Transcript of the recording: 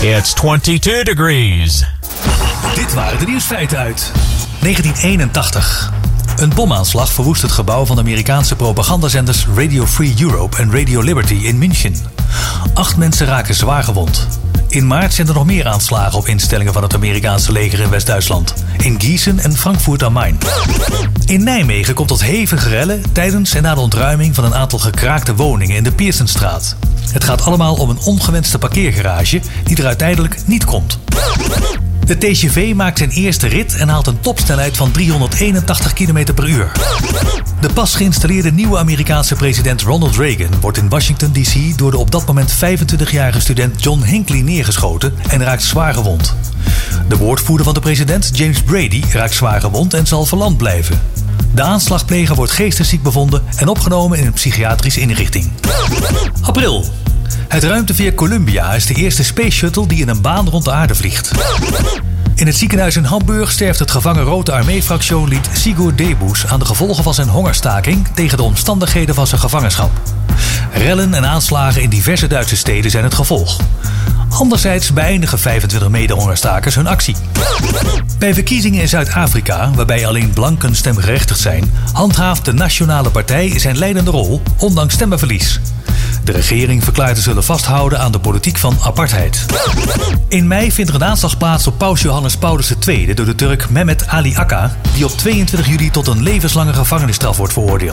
It's 22 degrees. Dit waren de nieuwsfeiten uit 1981. Een bomaanslag verwoest het gebouw van de Amerikaanse propagandazenders Radio Free Europe en Radio Liberty in München. 8 mensen raken zwaar gewond. In maart zijn er nog meer aanslagen op instellingen van het Amerikaanse leger in West-Duitsland. In Gießen en Frankfurt am Main. In Nijmegen komt tot hevige rellen tijdens en na de ontruiming van een aantal gekraakte woningen in de Piersenstraat. Het gaat allemaal om een ongewenste parkeergarage die er uiteindelijk niet komt. De TGV maakt zijn eerste rit en haalt een topsnelheid van 381 km per uur. De pas geïnstalleerde nieuwe Amerikaanse president Ronald Reagan wordt in Washington D.C. door de op dat moment 25-jarige student John Hinckley neergeschoten en raakt zwaar gewond. De woordvoerder van de president, James Brady, raakt zwaar gewond en zal verlamd blijven. De aanslagpleger wordt geestesziek bevonden en opgenomen in een psychiatrische inrichting. April. Het ruimteveer Columbia is de eerste space shuttle die in een baan rond de aarde vliegt. In het ziekenhuis in Hamburg sterft het gevangen Rote Armee-fractiolid Sigurd Debus aan de gevolgen van zijn hongerstaking tegen de omstandigheden van zijn gevangenschap. Rellen en aanslagen in diverse Duitse steden zijn het gevolg. Anderzijds beëindigen 25 medehongerstakers hun actie. Bij verkiezingen in Zuid-Afrika, waarbij alleen blanken stemgerechtigd zijn, handhaaft de Nationale Partij zijn leidende rol, ondanks stemmenverlies. De regering verklaart te zullen vasthouden aan de politiek van apartheid. In mei vindt er een aanslag plaats op paus Johannes Paulus II door de Turk Mehmet Ali Akka, die op 22 juli tot een levenslange gevangenisstraf wordt veroordeeld.